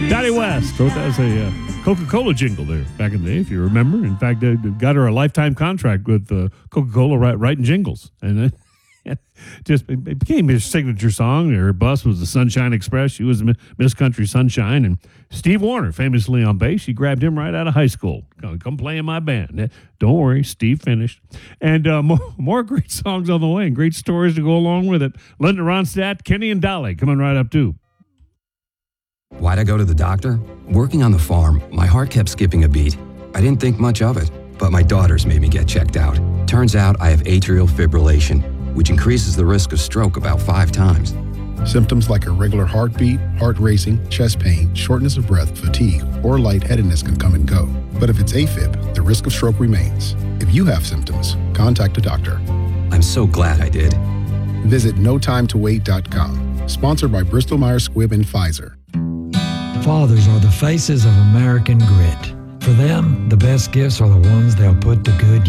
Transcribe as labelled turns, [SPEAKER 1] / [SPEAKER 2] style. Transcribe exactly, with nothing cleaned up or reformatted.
[SPEAKER 1] Dottie West wrote that as a uh, Coca-Cola jingle there back in the day, if you remember. In fact, they got her a lifetime contract with uh, Coca-Cola write, writing jingles. And then just it became his signature song. Her bus was the Sunshine Express. She was Miss Country Sunshine. And Steve Wariner, famously on bass, she grabbed him right out of high school. Come, come play in my band. Don't worry, Steve finished. And uh, more, more great songs on the way and great stories to go along with it. Linda Ronstadt, Kenny and Dolly coming right up too.
[SPEAKER 2] Why'd I go to the doctor? Working on the farm, my heart kept skipping a beat. I didn't think much of it, but my daughters made me get checked out. Turns out I have atrial fibrillation, which increases the risk of stroke about five times.
[SPEAKER 3] Symptoms like irregular heartbeat, heart racing, chest pain, shortness of breath, fatigue, or lightheadedness can come and go. But if it's AFib, the risk of stroke remains. If you have symptoms, contact a doctor.
[SPEAKER 2] I'm so glad I did.
[SPEAKER 3] Visit no time to wait dot com. Sponsored by Bristol Myers Squibb and Pfizer.
[SPEAKER 4] Fathers are the faces of American grit. For them, the best gifts are the ones they'll put to good